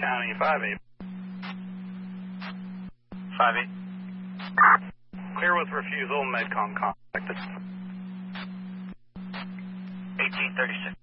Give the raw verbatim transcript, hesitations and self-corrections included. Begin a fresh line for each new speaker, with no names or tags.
County, five eight.
five eight.
Clear with refusal, Medcom contacted.
eighteen thirty-six.